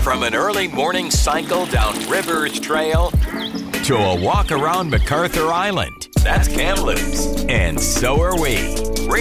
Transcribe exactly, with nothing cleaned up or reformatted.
From an early morning cycle down Rivers Trail to a walk around MacArthur Island. That's Kamloops. And so are we.